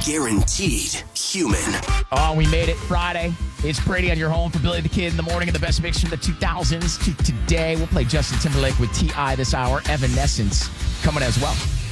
guaranteed human. Oh, we made it. Friday. It's Brady on your home for Billy the Kid in the morning and the best mix from the 2000s to today. We'll play Justin Timberlake with T.I. this hour. Evanescence coming as well.